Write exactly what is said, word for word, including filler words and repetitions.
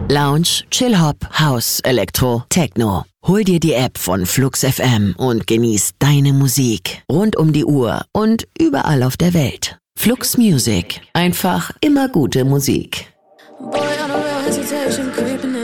Lounge, Chill-Hop, House, Elektro, Techno. Hol dir die App von Flux F M und genieß deine Musik. Rund um die Uhr und überall auf der Welt. Flux Music. Einfach immer gute Musik. Boy, on a real hesitation, creeping